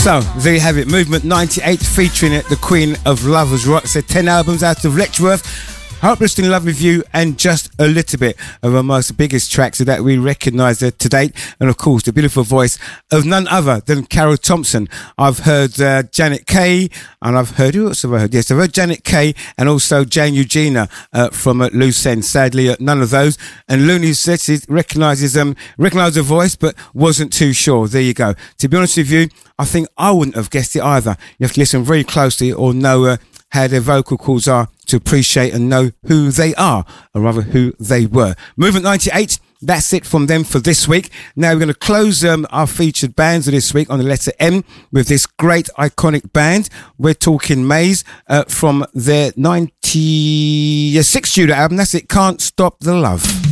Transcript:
So, there you have it. Movement 98 featuring the Queen of Lovers Rock. So 10 albums out of Letchworth. Hopeless in Love with You, and just a little bit of our most biggest tracks that we recognise to date. And of course, the beautiful voice of none other than Carol Thompson. I've heard Janet Kay, and I've heard, who else have I heard? Yes, I've heard Janet Kay and also Jane Eugenia from Loose End. Sadly, none of those. And Looney says recognises the voice, but wasn't too sure. There you go. To be honest with you, I think I wouldn't have guessed it either. You have to listen very closely or know how their vocal cords are to appreciate and know who they are, or rather who they were. Movement 98, that's it from them for this week. Now we're going to close our featured bands of this week on the letter M with this great iconic band. We're talking Maze from their 96th studio album. That's it, Can't Stop the Love.